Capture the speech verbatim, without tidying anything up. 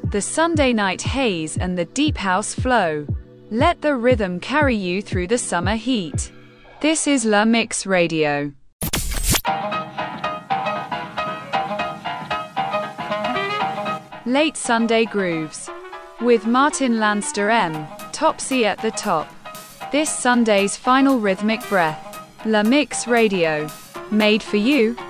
the Sunday night haze and the deep house flow. Let the rhythm carry you through the summer heat. This is La Mix Radio. Late Sunday Grooves. With Martin Landster M. Topsy at the top. This Sunday's final rhythmic breath. La Mix Radio. Made for you.